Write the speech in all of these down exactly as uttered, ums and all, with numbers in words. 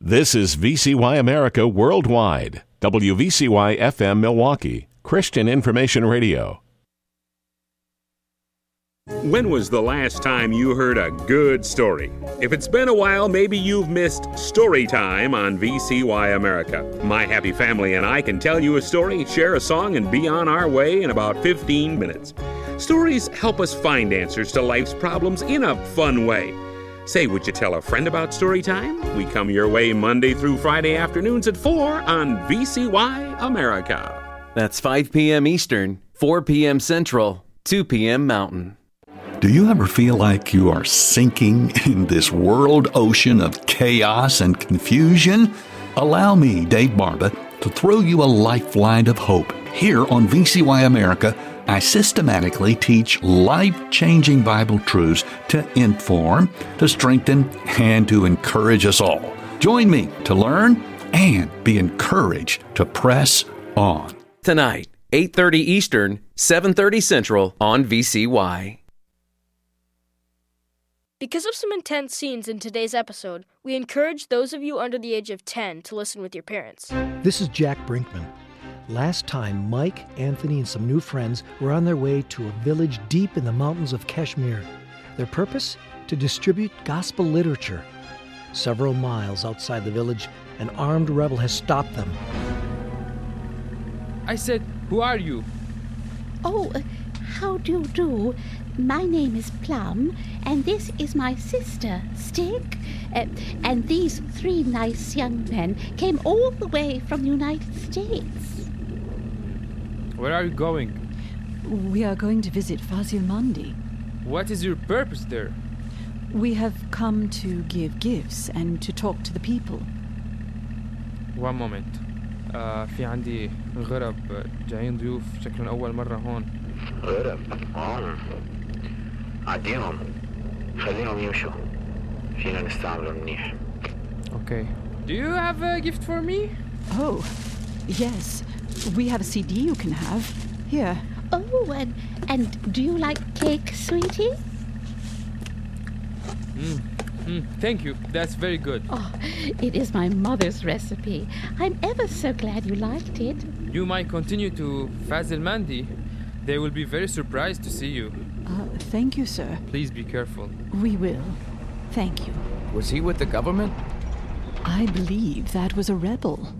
This is V C Y America Worldwide, W V C Y F M Milwaukee, Christian Information Radio. When was the last time you heard a good story? If it's been a while, maybe you've missed Story Time on V C Y America. My happy family and I can tell you a story, share a song, and be on our way in about fifteen minutes. Stories help us find answers to life's problems in a fun way. Say, would you tell a friend about Story Time? We come your way Monday through Friday afternoons at four on V C Y America. That's five p.m. Eastern, four p.m. Central, two p.m. Mountain. Do you ever feel like you are sinking in this world ocean of chaos and confusion? Allow me, Dave Barba, to throw you a lifeline of hope. Here on V C Y America, I systematically teach life-changing Bible truths to inform, to strengthen, and to encourage us all. Join me to learn and be encouraged to press on. Tonight, eight thirty Eastern, seven thirty Central on V C Y. Because of some intense scenes in today's episode, we encourage those of you under the age of ten to listen with your parents. This is Jack Brinkman. Last time, Mike, Anthony, and some new friends were on their way to a village deep in the mountains of Kashmir. Their purpose? To distribute gospel literature. Several miles outside the village, an armed rebel has stopped them. I said, who are you? Oh, uh, how do you do? My name is Plum, and this is my sister, Stick. Uh, and these three nice young men came all the way from the United States. Where are you going? We are going to visit Fazil Mandi. What is your purpose there? We have come to give gifts and to talk to the people. One moment. آه في عندي غرب جايين ضيوف شكلهم أول مرة هون. غرب؟ آه. عديهم. خليهم يمشوا. فينا نستعملهم منيح. Okay. Do you have a gift for me? Oh, yes. We have a C D you can have. Here. Oh, and, and do you like cake, sweetie? Mm. Mm, thank you. That's very good. Oh, it is my mother's recipe. I'm ever so glad you liked it. You might continue to Fazil Mandi. They will be very surprised to see you. Uh, thank you, sir. Please be careful. We will. Thank you. Was he with the government? I believe that was a rebel.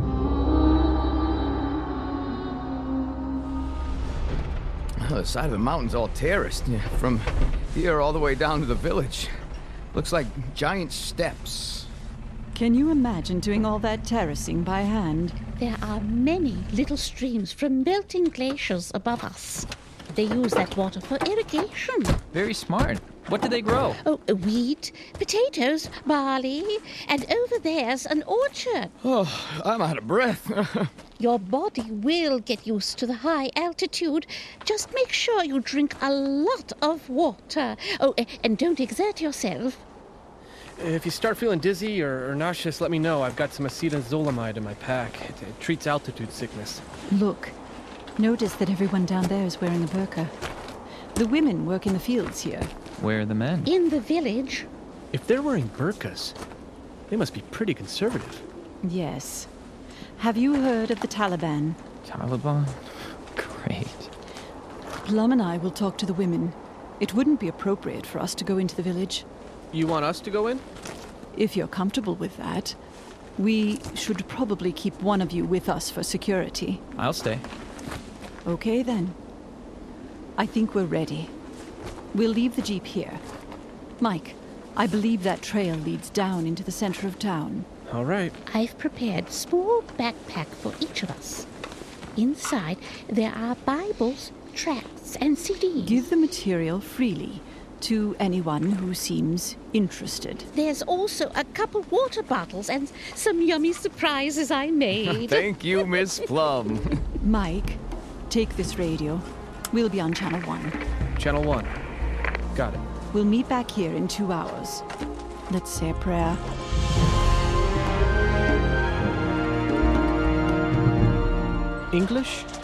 Oh, the side of the mountain's all terraced. Yeah, from here all the way down to the village. Looks like giant steps. Can you imagine doing all that terracing by hand? There are many little streams from melting glaciers above us. They use that water for irrigation. Very smart. What do they grow? Oh, wheat, potatoes, barley, and over there's an orchard. Oh, I'm out of breath. Your body will get used to the high altitude. Just make sure you drink a lot of water. Oh, and don't exert yourself. If you start feeling dizzy or, or nauseous, let me know. I've got some acetazolamide in my pack. It, it treats altitude sickness. Look, notice that everyone down there is wearing a burqa. The women work in the fields here. Where are the men? In the village. If they're wearing burqas, they must be pretty conservative. Yes. Have you heard of the Taliban? Taliban? Great. Plum and I will talk to the women. It wouldn't be appropriate for us to go into the village. You want us to go in? If you're comfortable with that. We should probably keep one of you with us for security. I'll stay. Okay, then. I think we're ready. We'll leave the jeep here. Mike, I believe that trail leads down into the center of town. All right. I've prepared a small backpack for each of us. Inside, there are Bibles, tracts, and C Ds. Give the material freely to anyone who seems interested. There's also a couple water bottles and some yummy surprises I made. Thank you, Miss Plum. Mike, take this radio. We'll be on Channel one. Channel one. Got it. We'll meet back here in two hours. Let's say a prayer. English?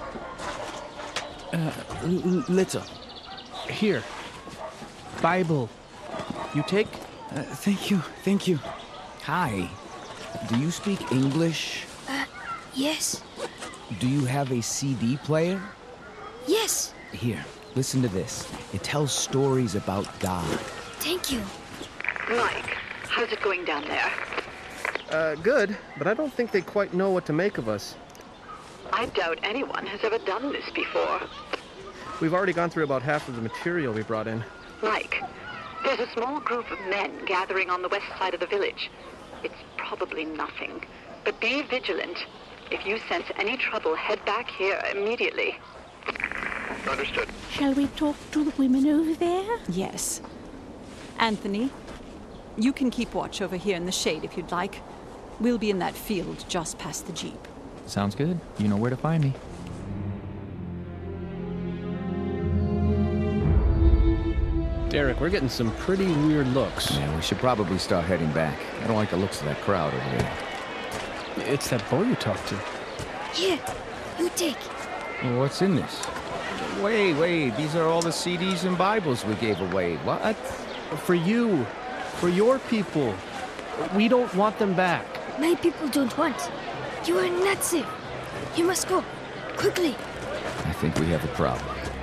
Uh, l- little. Here. Bible. You take? Uh, thank you, thank you. Hi. Do you speak English? Uh, yes. Do you have a C D player? Yes. Here, listen to this. It tells stories about God. Thank you. Mike, how's it going down there? Uh, good, but I don't think they quite know what to make of us. I doubt anyone has ever done this before. We've already gone through about half of the material we brought in. Mike, there's a small group of men gathering on the west side of the village. It's probably nothing, but be vigilant. If you sense any trouble, head back here immediately. Understood. Shall we talk to the women over there? Yes. Anthony, you can keep watch over here in the shade if you'd like. We'll be in that field just past the jeep. Sounds good. You know where to find me. Derek, we're getting some pretty weird looks. Yeah, we should probably start heading back. I don't like the looks of that crowd over there. It's that boy you talked to. Here, you take. What's in this? Wait, wait, these are all the C Ds and Bibles we gave away. What? For you. For your people. We don't want them back. My people don't want. You are not safe. You must go. Quickly. I think we have a problem.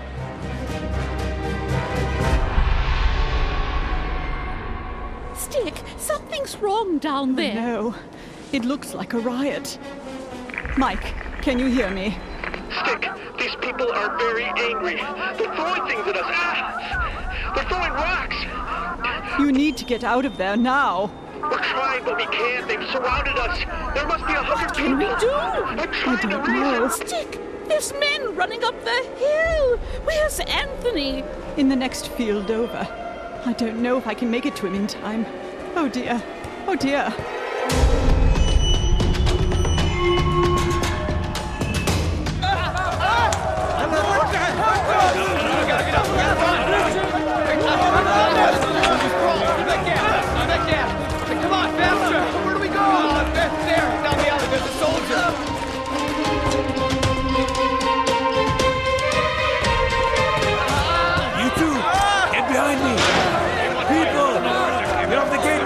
Stick, something's wrong down there. No, it looks like a riot. Mike, can you hear me? Stick, these people are very angry. They're throwing things at us. Ah! They're throwing rocks. You need to get out of there now. We're trying, but we can't. They've surrounded us. There must be a hundred people. What can we do? I'm trying I don't to know. reason. Stick, there's men running up the hill. Where's Anthony? In the next field over. I don't know if I can make it to him in time. Oh dear. Oh dear. Come on, faster! Where do we go? Uh, there, there, down the alley, there's a soldier. You two, get behind me. People, get off the gate.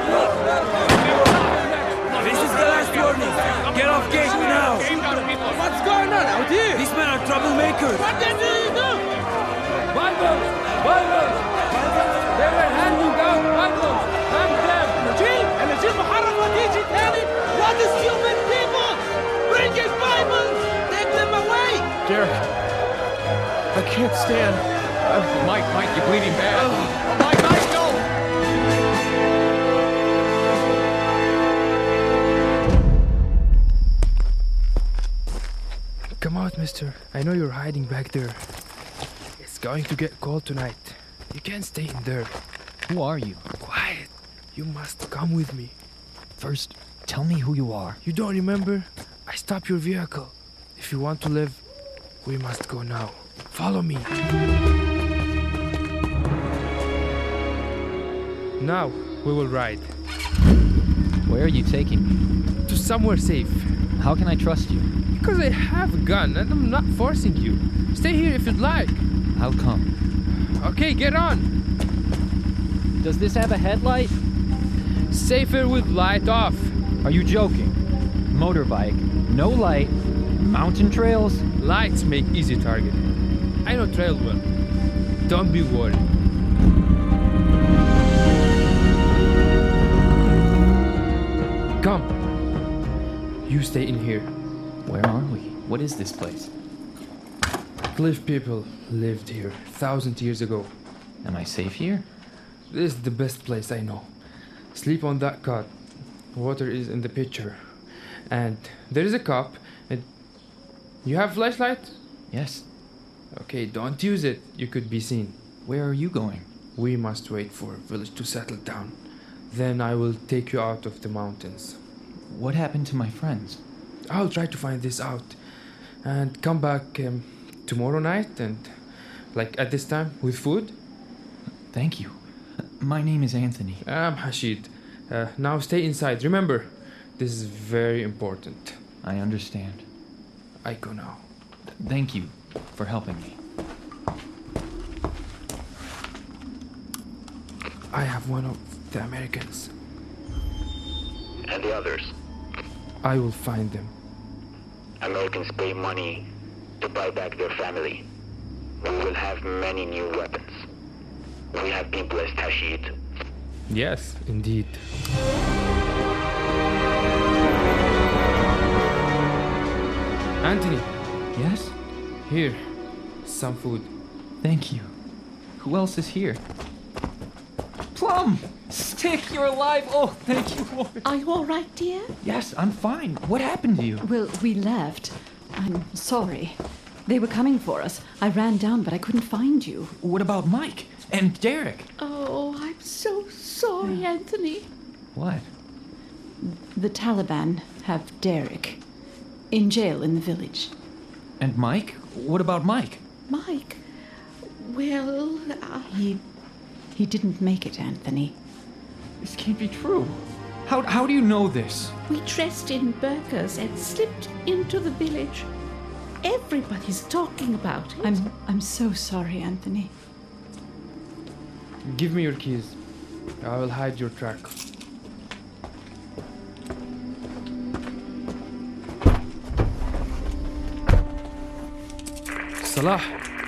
This is the last warning. Get off gate now. What's going on out here? These men are troublemakers. What did you do? Bibles! Bibles! They were handing out Bibles. Hang them. Jeep! And the Jeep محرم وتيجي تاني. What is human people? Bring his Bibles. Take them away. Derek, I can't stand. I'm... Mike, Mike, you're bleeding bad. Oh, Mike, Mike, no! Come out, mister. I know you're hiding back there. It's going to get cold tonight. You can't stay in there. Who are you? Quiet. You must come with me. First, tell me who you are. You don't remember? I stopped your vehicle. If you want to live, we must go now. Follow me. Now, we will ride. Where are you taking me? To somewhere safe. How can I trust you? Because I have a gun and I'm not forcing you. Stay here if you'd like. How come? Okay, get on. Does this have a headlight? Safer with light off. Are you joking? Motorbike, no light, mountain trails? Lights make easy targeting. I know trail well. Don't be worried. Come. You stay in here. Where are we? What is this place? Cliff people lived here a thousand years ago. Am I safe here? This is the best place I know. Sleep on that cot. Water is in the pitcher. And there is a cup. And you have flashlight? Yes. Okay, don't use it. You could be seen. Where are you going? We must wait for a village to settle down. Then I will take you out of the mountains. What happened to my friends? I'll try to find this out. And come back um, tomorrow night and, like, at this time, with food. Thank you. My name is Anthony. I'm Hashid. Uh, now stay inside. Remember, this is very important. I understand. I go now. Thank you for helping me. I have one of the Americans. And the others? I will find them. Americans pay money to buy back their family. We will have many new weapons. We have been blessed, Hashid. Yes, indeed. Anthony. Yes? Here. Some food. Thank you. Who else is here? Plum! Stick, you're alive! Oh, thank you, Lord. Are you all right, dear? Yes, I'm fine. What happened to you? Well, we left. I'm sorry. They were coming for us. I ran down, but I couldn't find you. What about Mike and Derek? Oh, I'm so sorry, Anthony. What? The Taliban have Derek in jail in the village. And Mike? What about Mike? Mike? Well, uh... He... he didn't make it, Anthony. This can't be true. How, how do you know this? We dressed in burqas and slipped into the village. Everybody's talking about it. I'm, I'm so sorry, Anthony. Give me your keys. I will hide your track. Salah.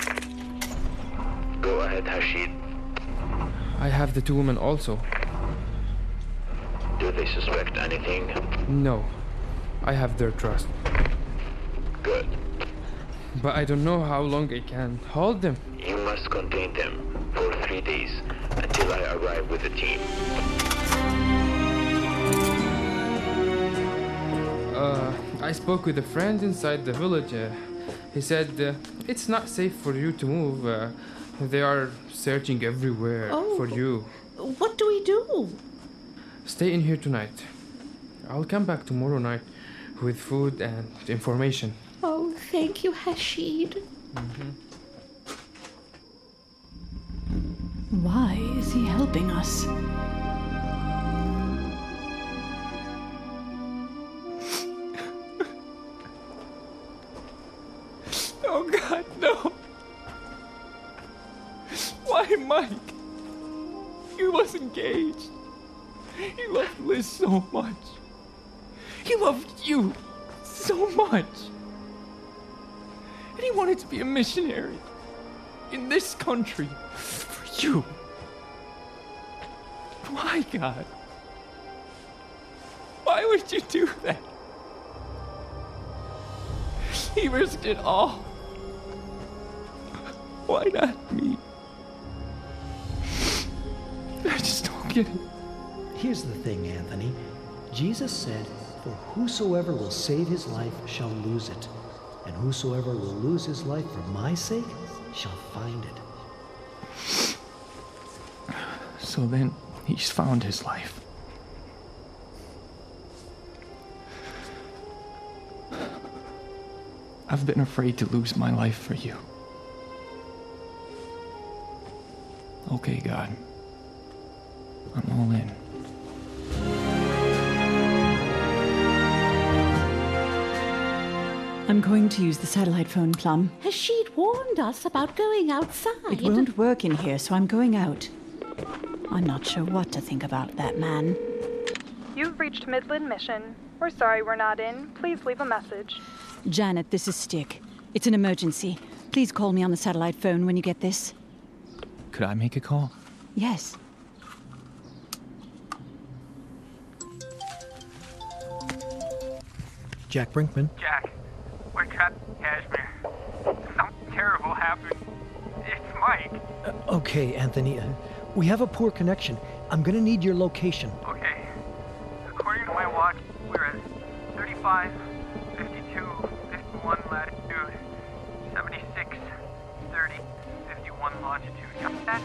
Go ahead, Hashid. I have the two women also. Do they suspect anything? No. I have their trust. Good. But I don't know how long I can hold them. You must contain them for three days until I arrive with the team. Uh, I spoke with a friend inside the village. Uh, he said uh, it's not safe for you to move. Uh, they are searching everywhere Oh. for you. What do we do? Stay in here tonight. I'll come back tomorrow night with food and information. Oh, thank you, Hashid. Mm-hmm. Why is he helping us? Oh, God, no. Why, Mike? He was engaged. He loved Liz so much. He loved you so much. And he wanted to be a missionary in this country for you. Why, God? Why would you do that? He risked it all. Why not me? I just don't get it. Here's the thing, Anthony. Jesus said, "For whosoever will save his life shall lose it, and whosoever will lose his life for my sake shall find it." So then, he's found his life. I've been afraid to lose my life for you. Okay, God. I'm all in. I'm going to use the satellite phone, Plum. Hashid warned us about going outside. It won't work in here, so I'm going out. I'm not sure what to think about that man. You've reached Midland Mission. We're sorry we're not in. Please leave a message. Janet, this is Stick. It's an emergency. Please call me on the satellite phone when you get this. Could I make a call? Yes. Jack Brinkman. Jack, we're trapped in Kashmir. Something terrible happened. It's Mike. Uh, okay, Anthony. Uh, we have a poor connection. I'm gonna need your location. Okay. According to my watch, we're at thirty-five, fifty-two, fifty-one latitude, seventy-six, thirty, fifty-one longitude. Got that?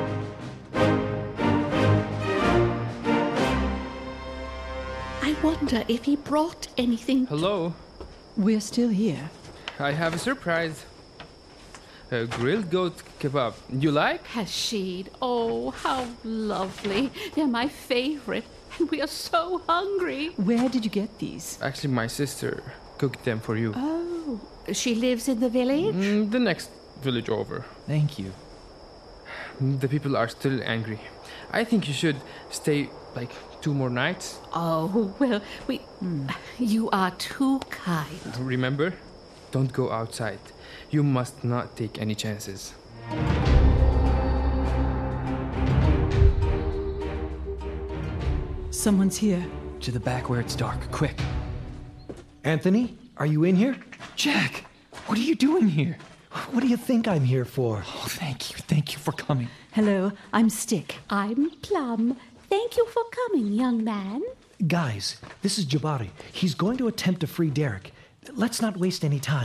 I wonder if he brought anything. Hello? We're still here. I have a surprise. A grilled goat kebab. You like? Hashid, oh, how lovely. They're my favorite, and we are so hungry. Where did you get these? Actually, my sister cooked them for you. Oh, she lives in the village? Mm, the next village over. Thank you. The people are still angry. I think you should stay, like, two more nights. Oh, well, we... You are too kind. Remember, don't go outside. You must not take any chances. Someone's here. To the back where it's dark, quick. Anthony, are you in here? Jack, what are you doing here? What do you think I'm here for? Oh, thank you. Thank you for coming. Hello, I'm Stick. I'm Plum. Thank you for coming, young man. Guys, this is Jabari. He's going to attempt to free Derek. Let's not waste any time.